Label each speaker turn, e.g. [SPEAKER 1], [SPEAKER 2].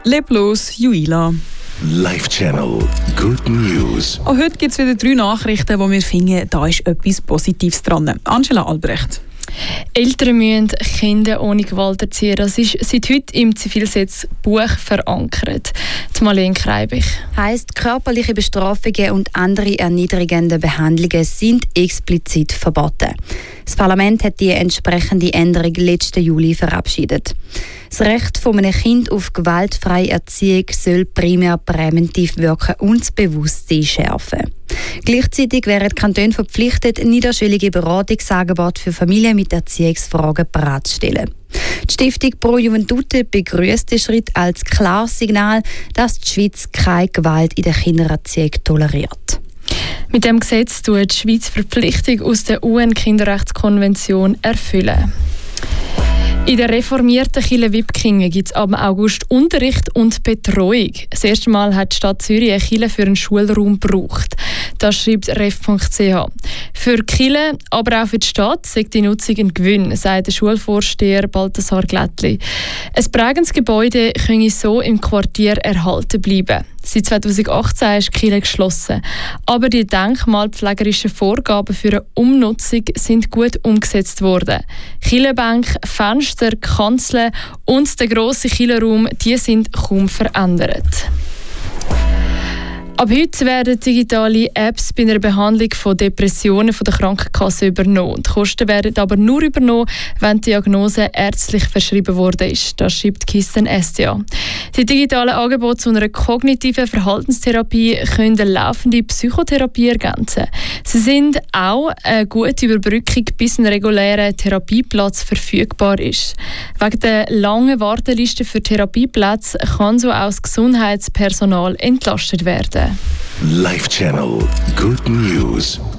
[SPEAKER 1] Leblos Juila.
[SPEAKER 2] Live Channel Good News.
[SPEAKER 1] Auch heute gibt es wieder 3 Nachrichten, wo wir finden, da ist etwas Positives dran. Angela Albrecht.
[SPEAKER 3] Eltern müssen Kinder ohne Gewalt erziehen. Das ist seit heute im Zivilgesetzbuch verankert. Die Marlene Kreibich.
[SPEAKER 4] Heisst, körperliche Bestrafungen und andere erniedrigende Behandlungen sind explizit verboten. Das Parlament hat die entsprechende Änderung letzten Juli verabschiedet. Das Recht von einem Kind auf gewaltfreie Erziehung soll primär präventiv wirken und das Bewusstsein schärfen. Gleichzeitig wären die Kantone verpflichtet, niederschwellige Beratungsangebote für Familien mit Erziehungsfragen bereitzustellen. Die Stiftung Pro Juventute begrüßt den Schritt als klares Signal, dass die Schweiz keine Gewalt in der Kindererziehung toleriert.
[SPEAKER 3] Mit dem Gesetz tut die Schweiz Verpflichtung aus der UN-Kinderrechtskonvention erfüllen. In der reformierten Kirche Wipkingen gibt es ab August Unterricht und Betreuung. Das erste Mal hat die Stadt Zürich eine Kirche für einen Schulraum gebraucht. Das schreibt ref.ch. Für die Kirche, aber auch für die Stadt, sagt die Nutzung ein Gewinn, sagt der Schulvorsteher Balthasar Glättli. Ein prägendes Gebäude könne so im Quartier erhalten bleiben. Seit 2018 ist die Kirche geschlossen. Aber die denkmalpflegerischen Vorgaben für eine Umnutzung sind gut umgesetzt worden. Kirchenbänke, Fenster, Kanzeln und der grosse Kirchenraum, die sind kaum verändert. Ab heute werden digitale Apps bei einer Behandlung von Depressionen von der Krankenkasse übernommen. Die Kosten werden aber nur übernommen, wenn die Diagnose ärztlich verschrieben worden ist. Das schreibt Kisten SDA. Die digitalen Angebote zu einer kognitiven Verhaltenstherapie können eine laufende Psychotherapie ergänzen. Sie sind auch eine gute Überbrückung, bis ein regulärer Therapieplatz verfügbar ist. Wegen der langen Warteliste für Therapieplätze kann so auch das Gesundheitspersonal entlastet werden.
[SPEAKER 2] Live Channel Good News.